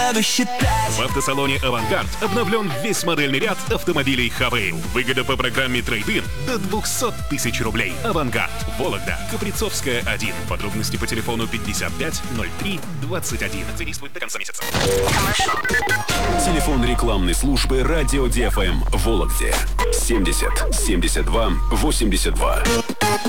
надо считать. В автосалоне «Авангард» обновлен весь модельный ряд автомобилей «Хавейл». Выгода по программе «Трейд-ин» до 200 тысяч рублей. «Авангард», Вологда, Каприцовская, 1. Подробности по телефону 55 03 21. Действует до конца месяца. Телефон рекламной службы «Радио ДФМ» в Вологде 70 72 82.